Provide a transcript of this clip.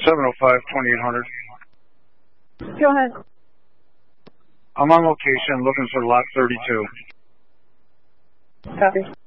705, 2800. Go ahead. I'm on location looking for lot 32. Copy.